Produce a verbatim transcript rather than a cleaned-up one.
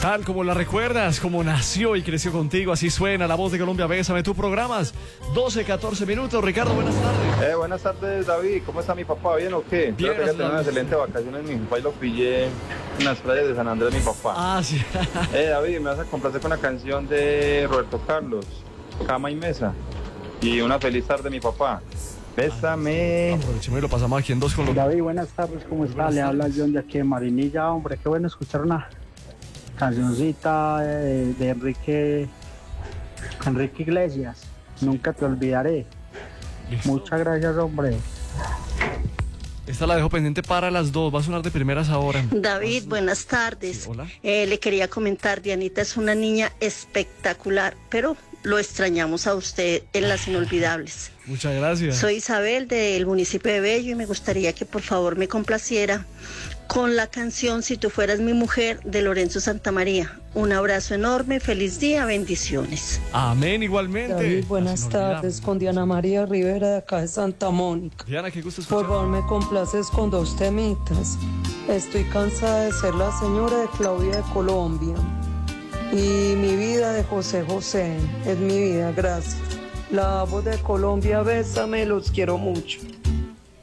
Tal como la recuerdas, como nació y creció contigo, así suena La Voz de Colombia. Bésame, tú programas doce, catorce minutos. Ricardo, buenas tardes. Eh, buenas tardes, David. ¿Cómo está mi papá? ¿Bien o qué? Bien, Espero que haya tenido unas excelentes vacaciones. Mi papá y lo pillé en las playas de San Andrés, mi papá. Ah, sí. eh, David, me vas a complacer con la canción de Roberto Carlos, Cama y Mesa. Y una feliz tarde, mi papá. Bésame. Aprovechemos y lo pasamos aquí en dos con los... David, buenas tardes, ¿cómo está? Le habla John de aquí de Marinilla, hombre, qué bueno escuchar una cancioncita de, de Enrique Enrique Iglesias, Nunca te olvidaré. Listo. Muchas gracias, hombre. Esta la dejo pendiente para las dos, va a sonar de primeras ahora. David, buenas tardes. Sí, hola. Eh, le quería comentar, Dianita es una niña espectacular, pero lo extrañamos a usted en Las Inolvidables. Muchas gracias. Soy Isabel del municipio de Bello y me gustaría que por favor me complaciera con la canción Si tú fueras mi mujer de Lorenzo Santamaría. Un abrazo enorme, feliz día, bendiciones. Amén, igualmente. David, buenas tardes, con Diana María Rivera de acá de Santa Mónica. Diana, qué gusto Por escuchar. favor, me complaces con dos temitas. Estoy cansada de ser la señora de Claudia de Colombia. Y mi vida de José José, es mi vida, gracias. La Voz de Colombia, bésame, los quiero mucho.